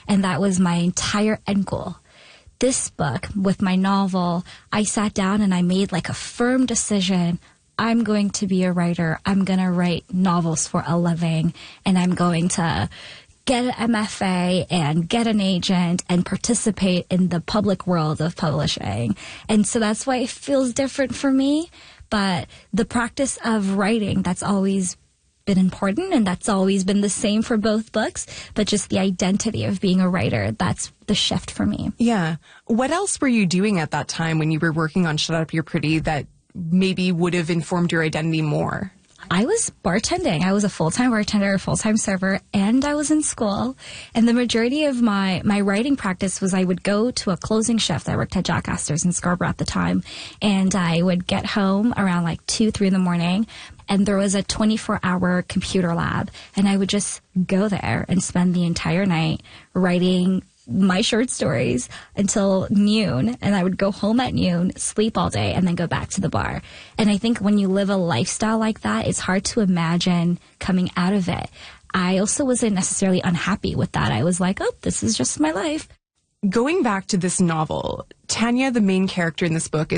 And that was my entire end goal. This book, with my novel, I sat down and I made like a firm decision. I'm going to be a writer. I'm going to write novels for a living, and I'm going to get an MFA and get an agent and participate in the public world of publishing. And so that's why it feels different for me. But the practice of writing, that's always been important, and that's always been the same for both books. But just the identity of being a writer, that's the shift for me. Yeah. What else were you doing at that time when you were working on Shut Up, You're Pretty that maybe would have informed your identity more? I was bartending. I was a full-time bartender, a full-time server, and I was in school. And the majority of my writing practice was I would go to a closing shift. I worked at Jack Astor's in Scarborough at the time. And I would get home around like 2, 3 in the morning. And there was a 24-hour computer lab. And I would just go there and spend the entire night writing my short stories until noon, and I would go home at noon, sleep all day, and then go back to the bar. And I think when you live a lifestyle like that, it's hard to imagine coming out of it. I also wasn't necessarily unhappy with that. I was like, oh, this is just my life. Going back to this novel, Tanya, the main character in this book,